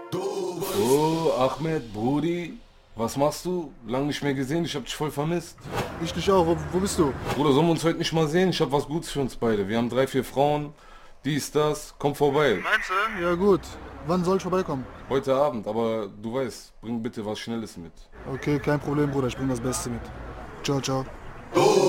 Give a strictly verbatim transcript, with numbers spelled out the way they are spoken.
Oh, Ahmed, Brudi, was machst du? Lang nicht mehr gesehen, ich hab dich voll vermisst. Ich dich auch. Wo, wo bist du? Bruder, sollen wir uns heute nicht mal sehen? Ich hab was Gutes für uns beide. Wir haben drei, vier Frauen, dies, das, komm vorbei. Meinst du? Ja gut. Wann soll ich vorbeikommen? Heute Abend, aber du weißt, bring bitte was Schnelles mit. Okay, kein Problem, Bruder. Ich bring das Beste mit. Ciao, ciao.